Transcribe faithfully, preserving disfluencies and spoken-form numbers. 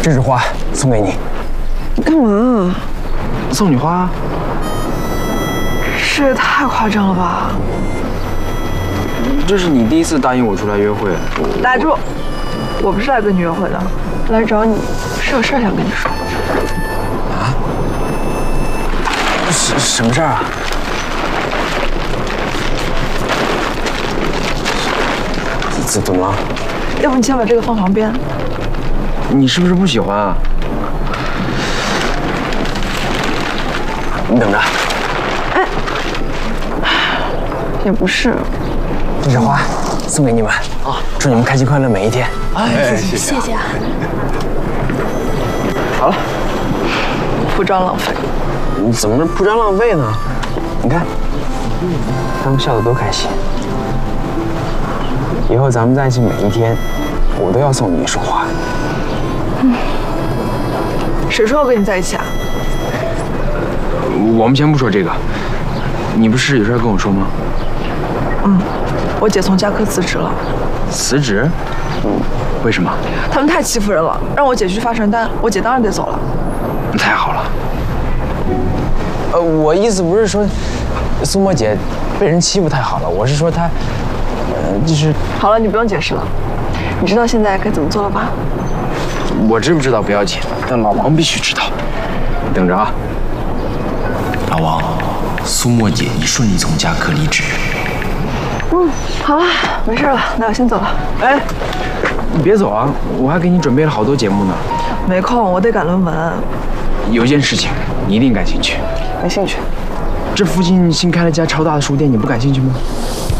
这是花，送给你。 你干嘛？ 送你花？ 这也太夸张了吧！ 这是你第一次答应我出来约会。 打住！我不是来跟你约会的，来找你是有事想跟你说。 啊？什什么事儿啊？怎怎么了？ 要不你先把这个放旁边。 你是不是不喜欢啊？你等着。 哎，也不是。 这是花，送给你们啊！祝你们开心快乐每一天。 哎，谢谢，谢谢啊。 好了， 铺张浪费。 你怎么能铺张浪费呢？你看，他们笑得多开心。以后咱们在一起每一天，我都要送你一束花。 嗯，谁说要跟你在一起啊？ 我们先不说这个，你不是有事要跟我说吗？ 嗯，我姐从家科辞职了。 辞职？嗯，为什么？ 他们太欺负人了，让我姐去发传单，我姐当然得走了。 太好了。呃，我意思不是说苏沫姐被人欺负太好了，我是说她，呃，就是…… 好了，你不用解释了，你知道现在该怎么做了吧？ 我知不知道不要紧，但老王必须知道。你等着啊。 老王，苏沫姐已顺利从家科离职。 嗯，好了，没事了，那我先走了。 哎，你别走啊，我还给你准备了好多节目呢。 没空，我得赶论文。 有件事情你一定感兴趣。 没兴趣。 这附近新开了家超大的书店，你不感兴趣吗？